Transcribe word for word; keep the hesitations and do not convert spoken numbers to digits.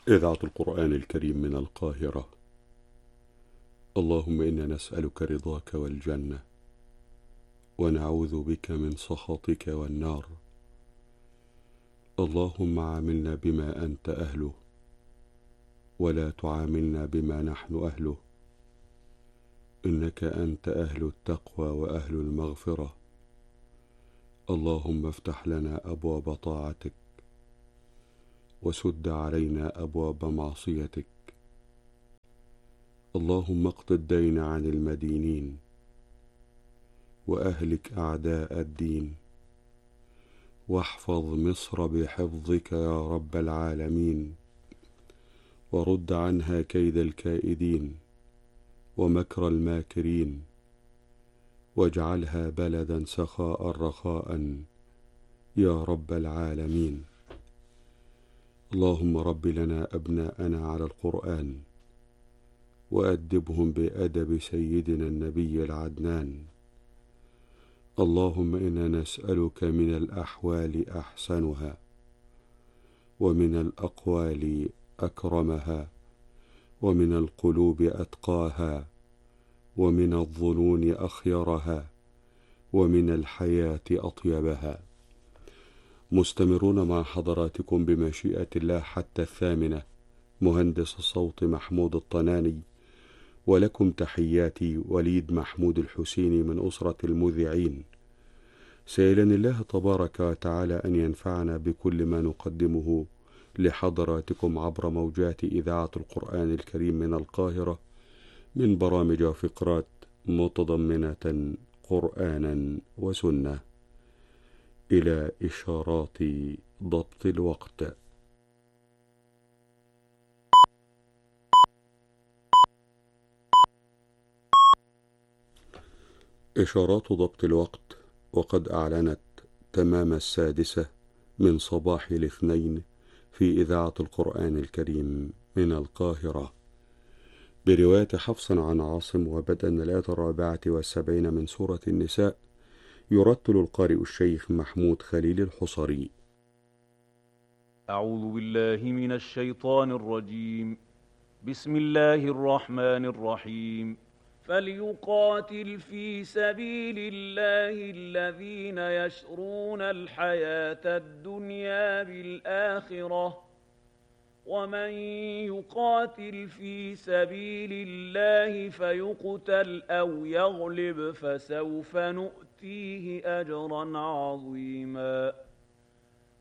إذاعة القرآن الكريم من القاهرة. اللهم إنا نسألك رضاك والجنة، ونعوذ بك من سخطك والنار. اللهم عاملنا بما أنت أهله، ولا تعاملنا بما نحن أهله، إنك أنت أهل التقوى وأهل المغفرة. اللهم افتح لنا أبواب طاعتك، وسد علينا أبواب معصيتك. اللهم اقض الدين عن المدينين، وأهلك أعداء الدين، واحفظ مصر بحفظك يا رب العالمين، ورد عنها كيد الكائدين ومكر الماكرين، واجعلها بلدا سخاء رخاء يا رب العالمين. اللهم رب لنا أبناءنا على القرآن، وأدبهم بأدب سيدنا النبي العدنان. اللهم إنا نسألك من الأحوال أحسنها، ومن الأقوال أكرمها، ومن القلوب أتقاها، ومن الظنون أخيرها، ومن الحياة أطيبها. مستمرون مع حضراتكم بمشيئة الله حتى الثامنة. مهندس الصوت محمود الطناني، ولكم تحياتي وليد محمود الحسيني من أسرة المذيعين، سائلا الله تبارك وتعالى أن ينفعنا بكل ما نقدمه لحضراتكم عبر موجات إذاعة القرآن الكريم من القاهرة، من برامج وفقرات متضمنة قرآنا وسنة، إلى إشارات ضبط الوقت. إشارات ضبط الوقت، وقد أعلنت تمام السادسة من صباح الاثنين في إذاعة القرآن الكريم من القاهرة، برواية حفص عن عاصم، وبدءا من الآية الرابعة والسبعين من سورة النساء. يرتل القارئ الشيخ محمود خليل الحصري. أعوذ بالله من الشيطان الرجيم. بسم الله الرحمن الرحيم. فليقاتل في سبيل الله الذين يشرون الحياة الدنيا بالآخرة، ومن يقاتل في سبيل الله فيقتل أو يغلب فسوف نؤتيه أجرا عظيما.